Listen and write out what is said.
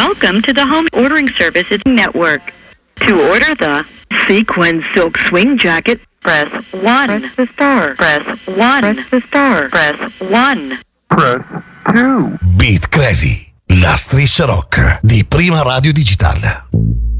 Welcome to the Home Ordering Services Network. To order the Sequin Silk Swing Jacket, press 1. Press the star. Press 1. Press the star. Press 1. Press 2. Beat Crazy, la striscia rock di Prima Radio Digitale.